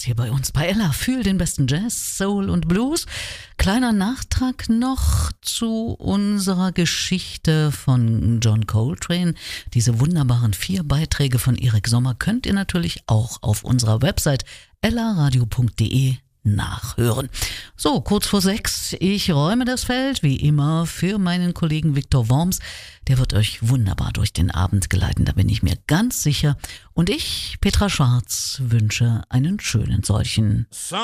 hier bei uns bei Ella. Fühl den besten Jazz, Soul und Blues. Kleiner Nachtrag noch zu unserer Geschichte von John Coltrane. Diese wunderbaren 4 Beiträge von Erik Sommer könnt ihr natürlich auch auf unserer Website ellaradio.de nachhören. So, kurz vor 6. Ich räume das Feld, wie immer, für meinen Kollegen Viktor Worms. Der wird euch wunderbar durch den Abend geleiten, da bin ich mir ganz sicher. Und ich, Petra Schwarz, wünsche einen schönen solchen.